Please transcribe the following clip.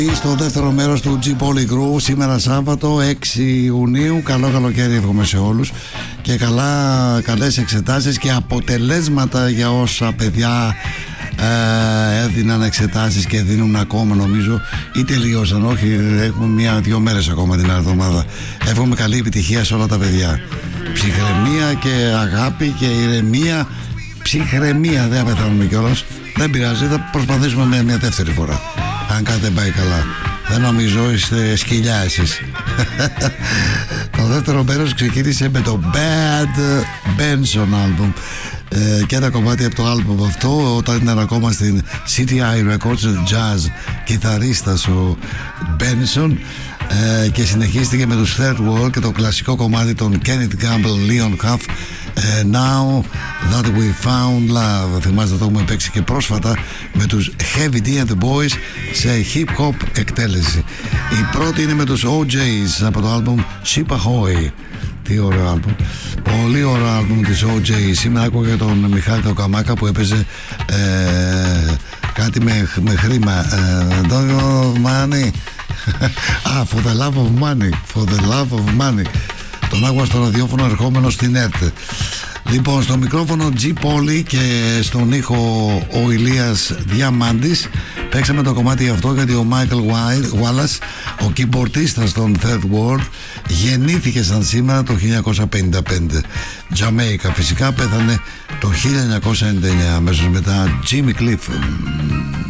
Στο δεύτερο μέρος του G Poly Groove, σήμερα Σάββατο 6 Ιουνίου. Καλό καλοκαίρι εύχομαι σε όλους και καλές εξετάσεις και αποτελέσματα για όσα παιδιά έδιναν εξετάσεις και δίνουν ακόμα, νομίζω, ή τελείωσαν. Όχι, έχουμε 1-2 μέρες ακόμα την άλλη εβδομάδα. Εύχομαι καλή επιτυχία σε όλα τα παιδιά. Ψυχραιμία και αγάπη και ηρεμία. Ψυχραιμία, δεν πεθάνουμε κιόλας. Δεν πειράζει, θα προσπαθήσουμε μια δεύτερη φορά. Αν κάτι δεν πάει καλά. Δεν νομίζω, είστε σκυλιά εσείς. Το δεύτερο μέρος ξεκίνησε με το Bad Benson album και ένα κομμάτι από το album αυτό, όταν ήταν ακόμα στην CTI Records, jazz κιθαρίστας ο Benson, και συνεχίστηκε με τους Third World και το κλασικό κομμάτι των Kenneth Gamble, Leon Huff, Now That We Found Love. Θυμάστε, το έχουμε παίξει και πρόσφατα με τους Heavy D and the Boys σε hip hop εκτέλεση. Η πρώτη είναι με τους OJs από το album Ship Ahoy. Τι ωραίο άλμπουμ, πολύ ωραίο άλμπουμ της OJ. Σήμερα άκουγα τον Μιχάλη τον Καμάκα που έπαιζε κάτι με χρήμα, money. For the love of money. For the love of money. Τον άκουγα στο ραδιόφωνο ερχόμενο στην ΕΡΤ. Λοιπόν, στο μικρόφωνο G Poly και στον ήχο ο Ηλίας Διαμάντης. Παίξαμε το κομμάτι αυτό γιατί ο Michael Wallace, ο κιμπορτίστας των Third World, γεννήθηκε σαν σήμερα το 1955. Τζαμέικα φυσικά, πέθανε το 1999, αμέσως μετά Jimmy Cliff.